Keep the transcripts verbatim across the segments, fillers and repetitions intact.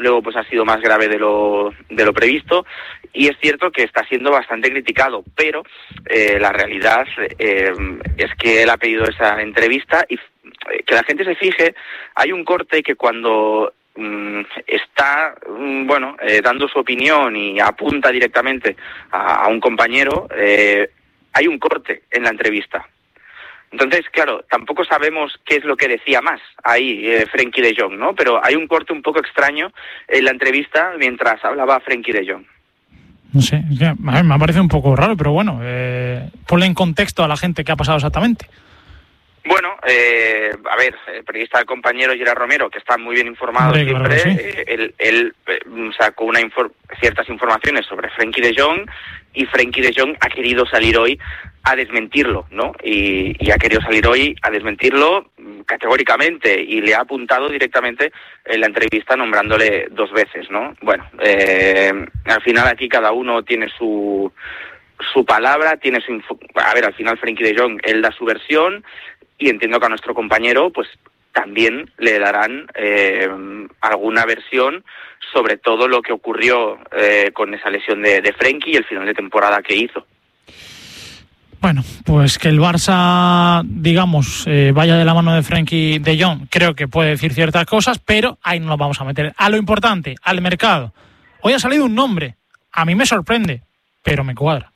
luego pues ha sido más grave de lo de lo previsto, y es cierto que está siendo bastante criticado, pero eh, la realidad eh, es que él ha pedido esa entrevista y que la gente se fije. Hay un corte que cuando mm, está mm, bueno eh, dando su opinión y apunta directamente a, a un compañero, eh, hay un corte en la entrevista. Entonces, claro, tampoco sabemos qué es lo que decía más ahí eh, Frenkie de Jong, ¿no? Pero hay un corte un poco extraño en la entrevista mientras hablaba Frenkie de Jong. No sé, a ver, me ha parecido un poco raro, pero bueno, eh, ponle en contexto a la gente qué ha pasado exactamente. Bueno, eh, a ver, el periodista del compañero Gerard Romero, que está muy bien informado Hombre, siempre, claro sí. eh, él, él eh, sacó una infor- ciertas informaciones sobre Frenkie de Jong, y Frenkie de Jong ha querido salir hoy a desmentirlo, ¿no? Y, y ha querido salir hoy a desmentirlo categóricamente, y le ha apuntado directamente en la entrevista nombrándole dos veces, ¿no? Bueno, eh, al final aquí cada uno tiene su su palabra, tiene su... Info- a ver, al final Frenkie de Jong, él da su versión, y entiendo que a nuestro compañero pues también le darán eh, alguna versión sobre todo lo que ocurrió eh, con esa lesión de, de Frenkie y el final de temporada que hizo. Bueno, pues que el Barça, digamos, eh, vaya de la mano de Frenkie de Jong, creo que puede decir ciertas cosas, pero ahí no nos vamos a meter. A lo importante, al mercado. Hoy ha salido un nombre, a mí me sorprende, pero me cuadra.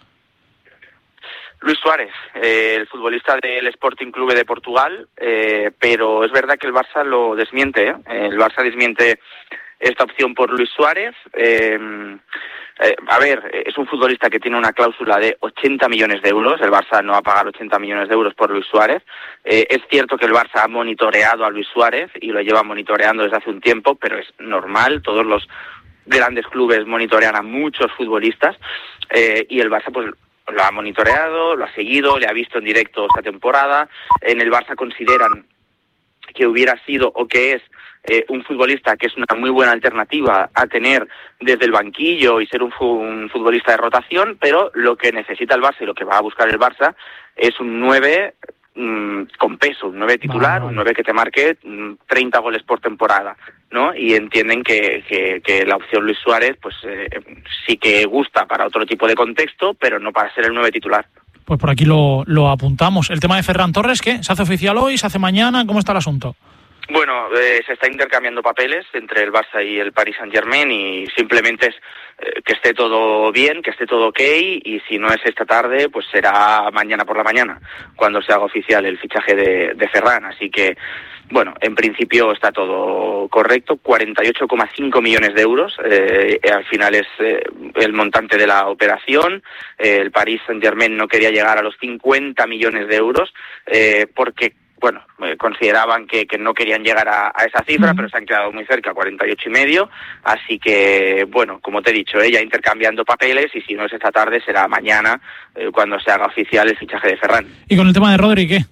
Luis Suárez, eh, el futbolista del Sporting Clube de Portugal, eh, pero es verdad que el Barça lo desmiente, ¿eh? El Barça desmiente esta opción por Luis Suárez. Eh, eh, a ver, es un futbolista que tiene una cláusula de ochenta millones de euros, el Barça no va a pagar ochenta millones de euros por Luis Suárez. Eh, es cierto que el Barça ha monitoreado a Luis Suárez y lo lleva monitoreando desde hace un tiempo, pero es normal, todos los grandes clubes monitorean a muchos futbolistas, eh, y el Barça pues lo ha monitoreado, lo ha seguido, le ha visto en directo esta temporada. En el Barça consideran que hubiera sido o que es eh, un futbolista que es una muy buena alternativa a tener desde el banquillo y ser un, fu- un futbolista de rotación, pero lo que necesita el Barça y lo que va a buscar el Barça es un nueve mmm, con peso, un nueve titular, vale, vale. un nueve que te marque mmm, treinta goles por temporada, ¿no? Y entienden que, que, que la opción Luis Suárez pues eh, sí que gusta para otro tipo de contexto, pero no para ser el nueve titular. Pues por aquí lo, lo apuntamos. El tema de Ferran Torres, ¿qué? ¿Se hace oficial hoy? ¿Se hace mañana? ¿Cómo está el asunto? Bueno, eh, se está intercambiando papeles entre el Barça y el Paris Saint-Germain, y simplemente es eh, que esté todo bien, que esté todo ok, y si no es esta tarde, pues será mañana por la mañana, cuando se haga oficial el fichaje de, de Ferran. Así que, bueno, en principio está todo correcto, cuarenta y ocho coma cinco millones de euros, eh, al final es eh, el montante de la operación. Eh, el Paris Saint-Germain no quería llegar a los cincuenta millones de euros, eh, porque bueno, eh, consideraban que, que no querían llegar a, a esa cifra, pero se han quedado muy cerca, cuarenta y ocho y medio, así que, bueno, como te he dicho, ella intercambiando papeles, y si no es esta tarde será mañana eh, cuando se haga oficial el fichaje de Ferran. ¿Y con el tema de Rodri qué?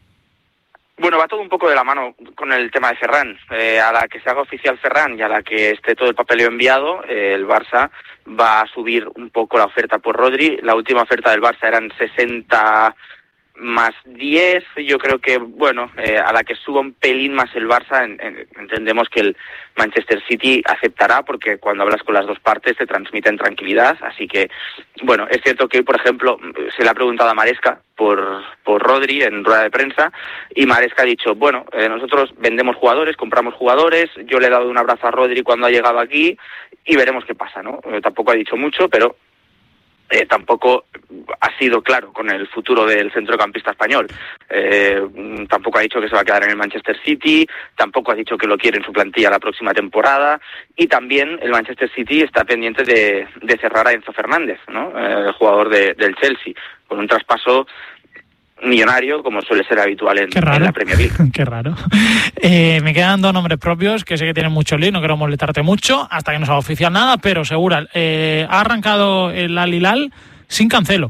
Bueno, va todo un poco de la mano con el tema de Ferran. Eh, a la que se haga oficial Ferran y a la que esté todo el papeleo enviado, eh, el Barça va a subir un poco la oferta por Rodri. La última oferta del Barça eran sesenta más diez, yo creo que, bueno, eh, a la que suba un pelín más el Barça, en, en, entendemos que el Manchester City aceptará, porque cuando hablas con las dos partes te transmiten tranquilidad. Así que, bueno, es cierto que hoy, por ejemplo, se le ha preguntado a Maresca por, por Rodri en rueda de prensa, y Maresca ha dicho, bueno, eh, nosotros vendemos jugadores, compramos jugadores, yo le he dado un abrazo a Rodri cuando ha llegado aquí y veremos qué pasa, ¿no? Eh, tampoco ha dicho mucho, pero Eh, tampoco ha sido claro con el futuro del centrocampista español. Eh, tampoco ha dicho que se va a quedar en el Manchester City, tampoco ha dicho que lo quiere en su plantilla la próxima temporada, y también el Manchester City está pendiente de, de cerrar a Enzo Fernández, ¿no? Eh, el jugador de, del Chelsea, con un traspaso millonario, como suele ser habitual en, en la Premier League. Qué raro. Eh, me quedan dos nombres propios, que sé que tienen mucho lío, no quiero molestarte mucho, hasta que no se haga oficial nada, pero segura, eh, ha arrancado el Al Hilal sin Cancelo.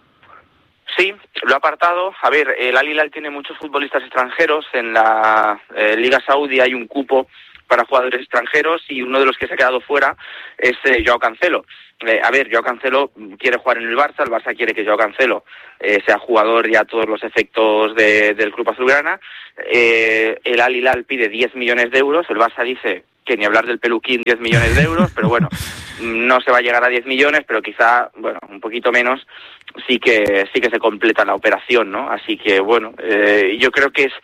Sí, lo ha apartado. A ver, el Al Hilal tiene muchos futbolistas extranjeros. En la eh, Liga Saudí hay un cupo para jugadores extranjeros, y uno de los que se ha quedado fuera es eh, Joao Cancelo. Eh, a ver, Joao Cancelo quiere jugar en el Barça, el Barça quiere que Joao Cancelo eh, sea jugador ya a todos los efectos de, del club azulgrana. Eh, el Al Hilal pide diez millones de euros, el Barça dice que ni hablar del peluquín, diez millones de euros, pero bueno, no se va a llegar a diez millones, pero quizá, bueno, un poquito menos, sí que sí que se completa la operación, ¿no? Así que, bueno, eh, yo creo que es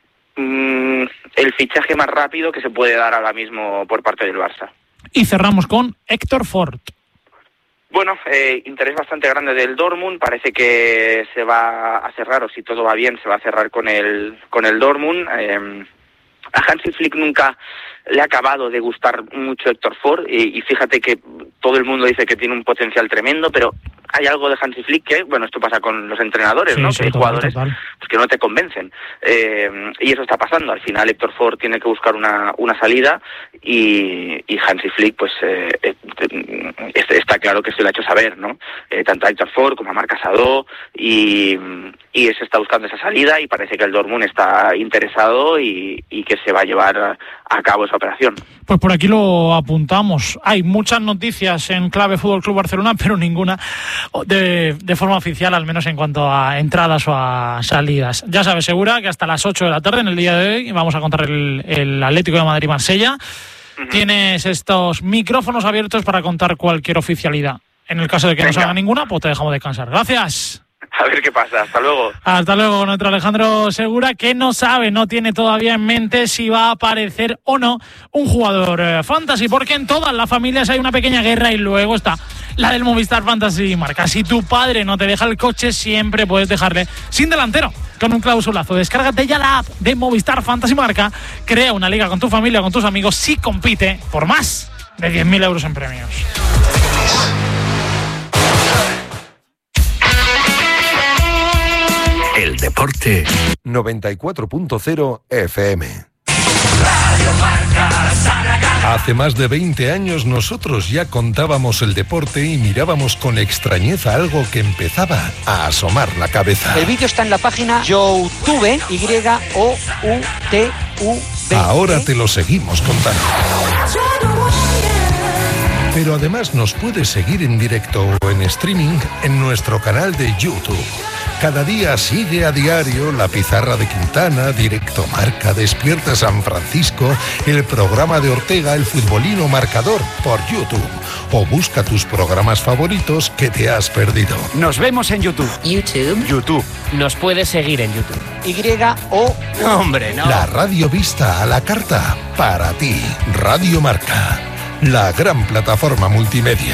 mmm, el fichaje más rápido que se puede dar ahora mismo por parte del Barça. Y cerramos con Héctor Ford. Bueno, eh, interés bastante grande del Dortmund, parece que se va a cerrar, o si todo va bien, se va a cerrar con el, con el Dortmund. Eh, a Hansi Flick nunca le ha acabado de gustar mucho Héctor Ford, y, y fíjate que todo el mundo dice que tiene un potencial tremendo, pero hay algo de Hansi Flick que, bueno, esto pasa con los entrenadores, sí, ¿no? Que hay jugadores pues, que no te convencen. Eh, y eso está pasando. Al final Héctor Ford tiene que buscar una, una salida, y, y Hansi Flick, pues, eh, eh, está claro que se lo ha hecho saber, ¿no? Eh, tanto a Héctor Ford como a Marc Assadó, y, y se está buscando esa salida, y parece que el Dortmund está interesado y, y que se va a llevar a, a cabo esa operación. Pues por aquí lo apuntamos. Hay muchas noticias en clave Fútbol Club Barcelona, pero ninguna de, de forma oficial, al menos en cuanto a entradas o a salidas. Ya sabes, Segura, que hasta las ocho de la tarde en el día de hoy vamos a contar el, el Atlético de Madrid-Marsella. Uh-huh. Tienes estos micrófonos abiertos para contar cualquier oficialidad. En el caso de que Venga. no salga ninguna, pues te dejamos descansar. Gracias. A ver qué pasa, hasta luego. Hasta luego, nuestro Alejandro Segura, que no sabe, no tiene todavía en mente si va a aparecer o no un jugador eh, fantasy, porque en todas las familias hay una pequeña guerra, y luego está la del Movistar Fantasy Marca. Si tu padre no te deja el coche, siempre puedes dejarle sin delantero con un clausulazo. Descárgate ya la app de Movistar Fantasy Marca, crea una liga con tu familia, con tus amigos, y compite por más de diez mil euros en premios. El deporte. noventa y cuatro punto cero F M. Hace más de veinte años nosotros ya contábamos el deporte y mirábamos con extrañeza algo que empezaba a asomar la cabeza. El vídeo está en la página YouTube, Y O U T U B. Ahora te lo seguimos contando. Pero además nos puedes seguir en directo o en streaming en nuestro canal de YouTube. Cada día sigue a diario La Pizarra de Quintana, Directo Marca, Despierta San Francisco, el programa de Ortega, El Futbolino Marcador, por YouTube. O busca tus programas favoritos que te has perdido. Nos vemos en YouTube. YouTube. YouTube. Nos puedes seguir en YouTube. Y O Hombre, no. La radio vista a la carta para ti. Radio Marca, la gran plataforma multimedia.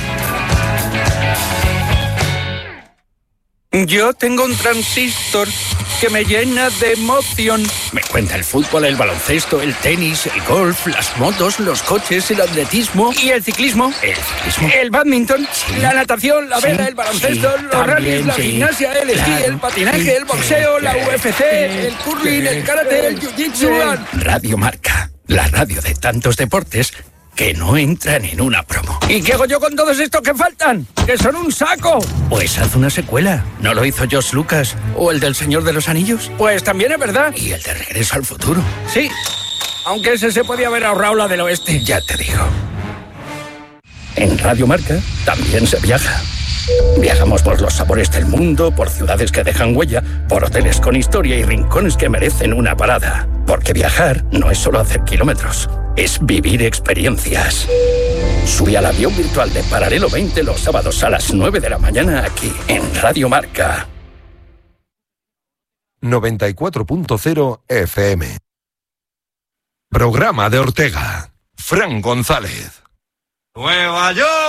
Yo tengo un transistor que me llena de emoción. Me cuenta el fútbol, el baloncesto, el tenis, el golf, las motos, los coches, el atletismo. ¿Y el ciclismo? ¿El ciclismo? El badminton, sí. La natación, la vela, sí. El baloncesto, sí. Los rallies, la sí. Gimnasia, el esquí, claro. El patinaje, sí. El boxeo, sí. La U F C, sí. El curling, sí. El karate, el jiu-jitsu. Sí. Radio Marca, la radio de tantos deportes que no entran en una promo. ¿Y qué hago yo con todos estos que faltan? ¡Que son un saco! Pues haz una secuela. ¿No lo hizo George Lucas? ¿O el del Señor de los Anillos? Pues también es verdad. ¿Y el de Regreso al Futuro? Sí, aunque ese se podía haber ahorrado la del oeste. Ya te digo. En Radio Marca también se viaja. Viajamos por los sabores del mundo, por ciudades que dejan huella, por hoteles con historia y rincones que merecen una parada. Porque viajar no es solo hacer kilómetros, es vivir experiencias. Sube al avión virtual de Paralelo veinte los sábados a las nueve de la mañana aquí, en Radio Marca. noventa y cuatro punto cero F M. Programa de Ortega. Fran González. Nueva York.